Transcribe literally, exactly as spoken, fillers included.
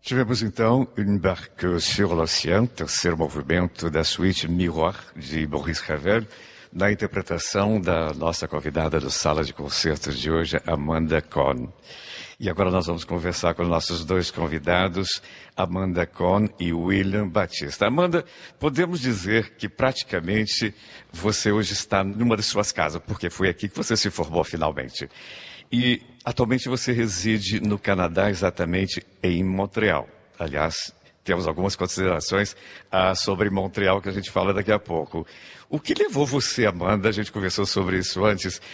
Tivemos então Embarque sur l'Océan, terceiro movimento da suíte Miroir, de Maurice Ravel, na interpretação da nossa convidada do Sala de Concertos de hoje, Amanda Cohn. E agora nós vamos conversar com nossos dois convidados, Amanda Cohn e William Batista. Amanda, podemos dizer que praticamente você hoje está numa de suas casas, porque foi aqui que você se formou finalmente. E atualmente você reside no Canadá, exatamente em Montreal. Aliás, temos algumas considerações ah, sobre Montreal que a gente fala daqui a pouco. O que levou você, Amanda, a gente conversou sobre isso antes,